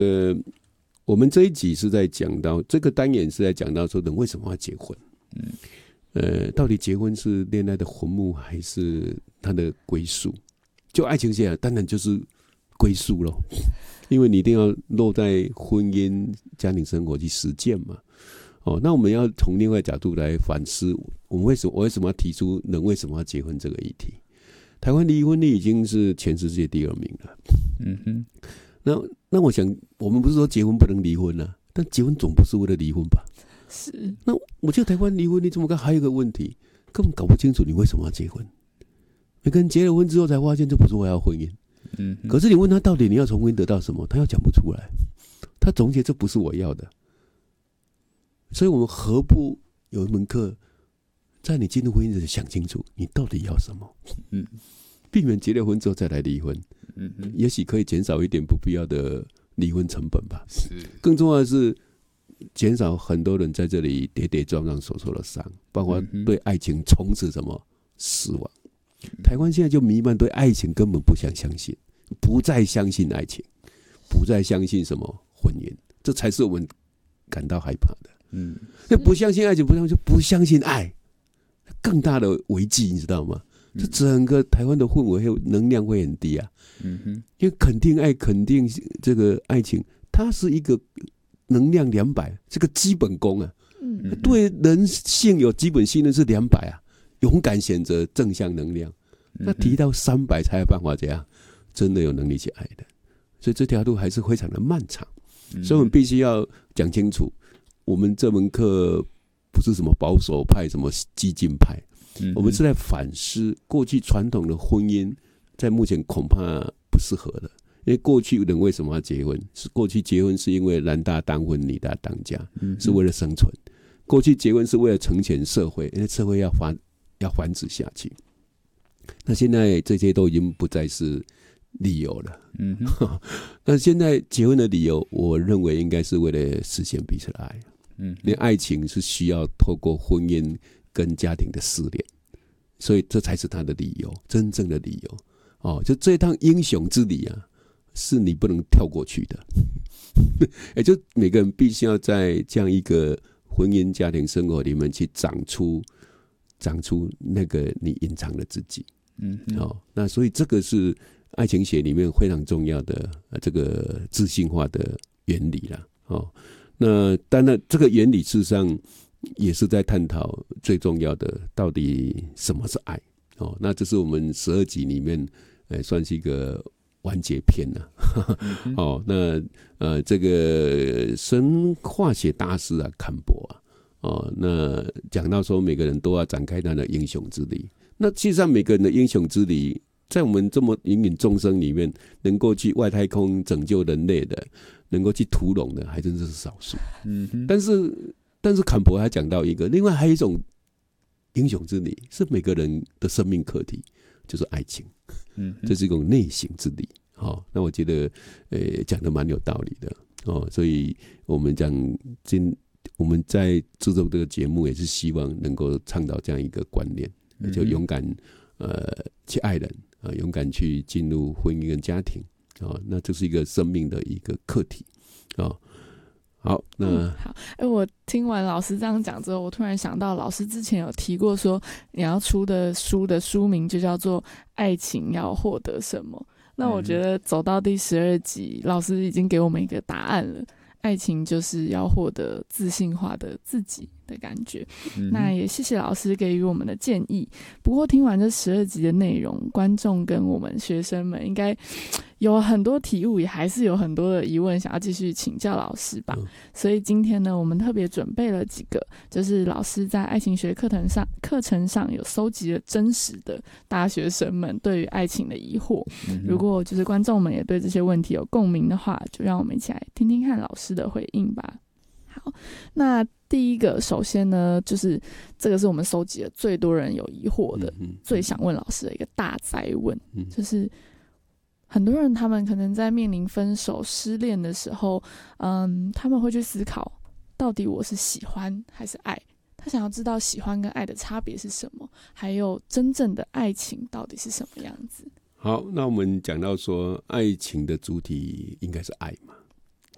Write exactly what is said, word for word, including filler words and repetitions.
呃，我们这一集是在讲到这个单元是在讲到说人为什么要结婚？嗯，呃，到底结婚是恋爱的坟墓还是它的归宿？就爱情线，当然就是归宿咯，因为你一定要落在婚姻家庭生活去实践嘛。哦，那我们要从另外角度来反思，我们为什么我为什么要提出人为什么要结婚这个议题？台湾离婚率已经是全世界第二名了。嗯哼，那那我想，我们不是说结婚不能离婚啊，但结婚总不是为了离婚吧？ 是。 那我觉得台湾离婚率这么高，还有一个问题，根本搞不清楚你为什么要结婚。每个人结了婚之后才发现，这不是我要婚姻。嗯，可是你问他到底你要从婚姻得到什么，他又讲不出来。他总结这不是我要的，所以我们何不有一门课？在你进入婚姻时，想清楚你到底要什么，嗯，避免结了婚之后再来离婚，嗯嗯，也许可以减少一点不必要的离婚成本吧。是，更重要的是减少很多人在这里跌跌撞撞所受的伤，包括对爱情从此什么失望。台湾现在就弥漫对爱情根本不想相信，不再相信爱情，不再相信什么婚姻，这才是我们感到害怕的。嗯，那不相信爱情，不相信就不相信爱。更大的危机，你知道吗？这整个台湾的氛围能量会很低啊。嗯哼，因为肯定爱、肯定这个爱情，它是一个能量两百，这个基本功啊。嗯，对人性有基本信任是两百啊，勇敢选择正向能量。那提到三百才有办法这样，真的有能力去爱的。所以这条路还是非常的漫长。所以我们必须要讲清楚，我们这门课。不是什么保守派、什么激进派，嗯、我们是在反思过去传统的婚姻，在目前恐怕不适合的。因为过去人为什么要结婚？是过去结婚是因为男大当婚、女大当嫁，嗯、是为了生存。过去结婚是为了成全社会，因为社会要繁要繁殖下去。那现在这些都已经不再是理由了。嗯、那现在结婚的理由，我认为应该是为了实现彼此的爱。嗯，因为爱情是需要透过婚姻跟家庭的试炼，所以这才是他的理由，真正的理由。哦，就这趟英雄之旅啊，是你不能跳过去的。也就每个人必须要在这样一个婚姻家庭生活里面去长出长出那个你隐藏的自己。嗯，哦，那所以这个是爱情学里面非常重要的这个自信化的原理啦。哦。那当然，这个原理事实上也是在探讨最重要的，到底什么是爱？哦，那这是我们十二集里面，呃，算是一个完结篇了。嗯、哦，那呃，这个生化学大师啊，坎博啊，哦，那讲到说每个人都要展开他的英雄之旅。那其实上每个人的英雄之旅，在我们这么芸芸众生里面，能够去外太空拯救人类的。能够去屠龙的还真是少数，嗯，但是但是坎博还讲到一个，另外还有一种英雄之旅是每个人的生命课题，就是爱情，嗯，这是一种内省之旅。哦，那我觉得呃讲的蛮有道理的哦，所以我们讲今我们在制作这个节目也是希望能够倡导这样一个观念，就勇敢呃去爱人啊、呃，勇敢去进入婚姻跟家庭。哦，那这是一个生命的一个课题，哦，好，那、嗯、 好，哎，我听完老师这样讲之后，我突然想到，老师之前有提过说，你要出的书的书名就叫做《爱情要获得什么》。那我觉得走到第十二集，老师已经给我们一个答案了。爱情就是要获得自信化的自己的感觉、嗯、那也谢谢老师给予我们的建议。不过听完这十二集的内容，观众跟我们学生们应该有很多体悟，也还是有很多的疑问想要继续请教老师吧、嗯、所以今天呢，我们特别准备了几个，就是老师在爱情学课程上课程上有搜集了真实的大学生们对于爱情的疑惑、嗯、如果就是观众们也对这些问题有共鸣的话，就让我们一起来听听看老师的回应吧。好，那第一个首先呢，就是这个是我们收集了最多人有疑惑的、嗯、最想问老师的一个大哉问、嗯、就是很多人他们可能在面临分手失恋的时候，嗯，他们会去思考到底我是喜欢还是爱，他想要知道喜欢跟爱的差别是什么，还有真正的爱情到底是什么样子。 好，那我们讲到说爱情的主体应该是爱嘛，